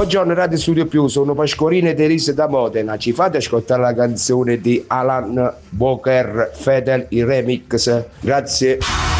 Buongiorno Radio Studio Più, sono Pasqualino e Teresa da Modena. Ci fate ascoltare la canzone di Alan Walker Fedel, il remix? Grazie.